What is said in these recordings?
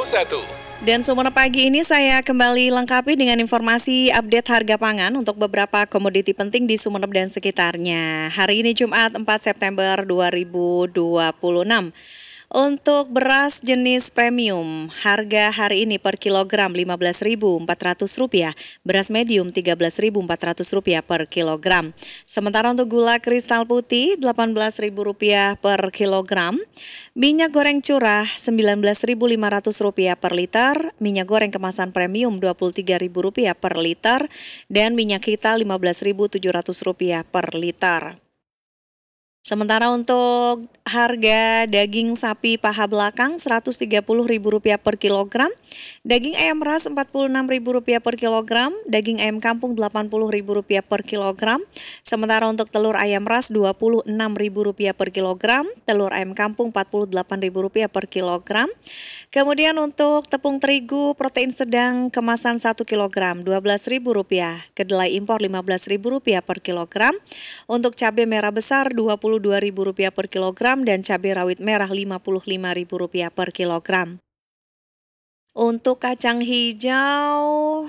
Dan Sumenep pagi ini saya kembali lengkapi dengan informasi update harga pangan untuk beberapa komoditi penting di Sumenep dan sekitarnya. Hari ini Jumat 4 September 2026. Untuk beras jenis premium, harga hari ini per kilogram Rp15.400, beras medium Rp13.400 per kilogram. Sementara untuk gula kristal putih Rp18.000 per kilogram, minyak goreng curah Rp19.500 per liter, minyak goreng kemasan premium Rp23.000 per liter, dan minyak kita Rp15.700 per liter. Sementara untuk harga daging sapi paha belakang Rp130.000 per kilogram, daging ayam ras Rp46.000 per kilogram, daging ayam kampung Rp80.000 per kilogram. Sementara untuk telur ayam ras Rp26.000 per kilogram, telur ayam kampung Rp48.000 per kilogram. Kemudian untuk tepung terigu protein sedang kemasan 1 kilogram Rp12.000, kedelai impor Rp15.000 per kilogram. Untuk cabai merah besar Rp22.000 per kilogram dan cabai rawit merah Rp55.000 per kilogram. Untuk kacang hijau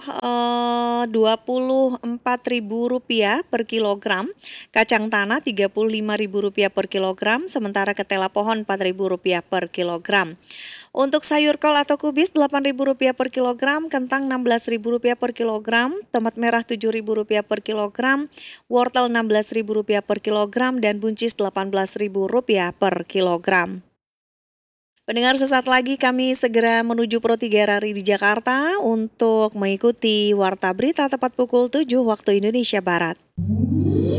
Rp24.000 per kilogram, kacang tanah Rp35.000 per kilogram, sementara ketela pohon Rp4.000 per kilogram. Untuk sayur kol atau kubis Rp8.000 per kilogram, kentang Rp16.000 per kilogram, tomat merah Rp7.000 per kilogram, wortel Rp16.000 per kilogram, dan buncis Rp18.000 per kilogram. Pendengar, sesaat lagi kami segera menuju Pro 3 RRI di Jakarta untuk mengikuti Warta Berita tepat pukul 7 waktu Indonesia Barat.